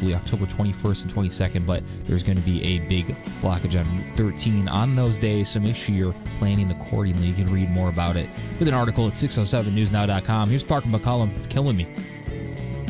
hopefully October 21st and 22nd, but there's going to be a big blockage on Route 13 on those days, so make sure you're planning accordingly. You can read more about it with an article at 607newsnow.com. Here's Parker McCollum. It's killing me.